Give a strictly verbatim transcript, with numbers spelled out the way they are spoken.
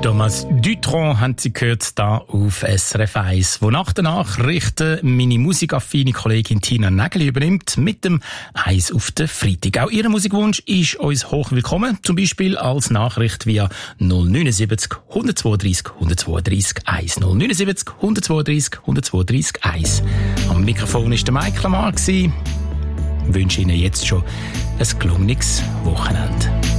Thomas Dutronc haben Sie gehört, da auf S R F eins, wo nach der Nachrichten meine musikaffine Kollegin Tina Nägeli übernimmt mit dem Eis auf den Freitag. Auch Ihr Musikwunsch ist uns hoch willkommen, zum Beispiel als Nachricht via null neun sieben null eins zwei drei eins zwei drei eins null neun sieben null eins zwei drei eins zwei drei eins. Am Mikrofon war der Mike Lamar. Ich wünsche Ihnen jetzt schon ein gelungenes Wochenende.